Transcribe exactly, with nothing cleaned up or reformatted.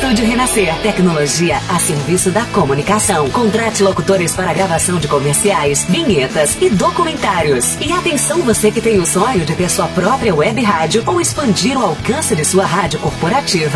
Estúdio Renascer, tecnologia a serviço da comunicação. Contrate locutores para gravação de comerciais, vinhetas e documentários. E atenção você que tem o sonho de ter sua própria web rádio ou expandir o alcance de sua rádio corporativa.